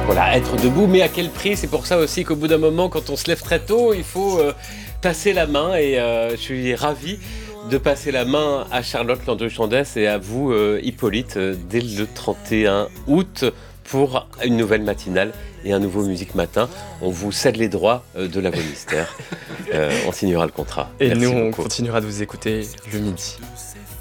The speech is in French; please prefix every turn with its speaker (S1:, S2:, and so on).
S1: voilà, être debout, mais à quel prix? C'est pour ça aussi qu'au bout d'un moment, quand on se lève très tôt, il faut passer la main et je suis ravi de passer la main à Charlotte Landru-Chandès et à vous, Hippolyte, dès le 31 août pour une nouvelle matinale et un nouveau Musique Matin. On vous cède les droits de la Voix Mystère. On signera le contrat.
S2: Et
S1: Merci
S2: nous, on
S1: beaucoup.
S2: continuera de vous écouter le midi.